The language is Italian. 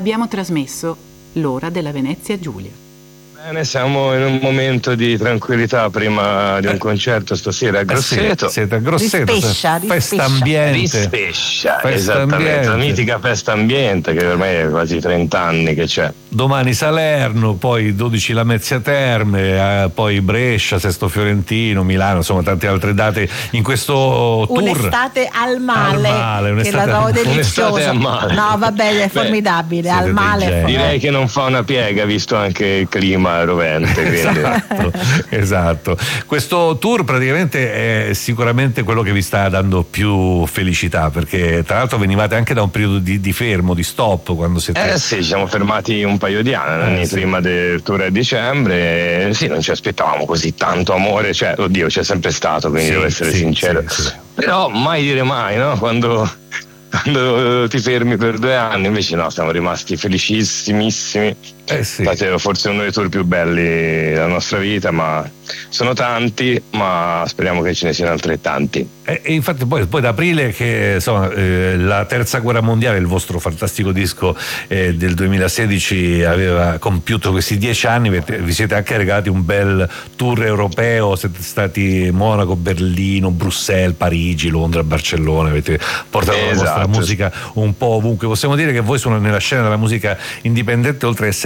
Abbiamo trasmesso L'ora della Venezia Giulia. Bene, siamo in un momento di tranquillità prima di un concerto stasera a Grosseto. Sì, siete a Grosseto, Rispescia. festa ambiente. Rispescia, esattamente, la mitica festa ambiente che ormai è quasi 30 anni che c'è. Domani Salerno, poi 12 Lamezia Terme, poi Brescia, Sesto Fiorentino, Milano, insomma tante altre date in questo tour. Un'estate al male, che la trovo deliziosa. Al male. No, va bene, è formidabile. Al male. Direi che non fa una piega visto anche il clima rovente. Esatto. Questo tour praticamente è sicuramente quello che vi sta dando più felicità, perché tra l'altro venivate anche da un periodo di fermo, di stop, quando siete... Sì, ci siamo fermati un paio di anni prima del tour a dicembre. Sì, non ci aspettavamo così tanto amore, cioè, oddio, c'è sempre stato, quindi devo essere sincero. Sì. Però mai dire mai, no? Quando ti fermi per 2 anni, invece no, siamo rimasti felicissimissimi. Infatti forse uno dei tour più belli della nostra vita, ma sono tanti, ma speriamo che ce ne siano altrettanti. E infatti poi da aprile, che insomma la terza guerra mondiale, il vostro fantastico disco del 2016 aveva compiuto questi 10 anni, vi siete anche regalati un bel tour europeo, siete stati Monaco, Berlino, Bruxelles, Parigi, Londra, Barcellona, avete portato la vostra musica un po' ovunque. Possiamo dire che voi nella scena della musica indipendente, oltre a essere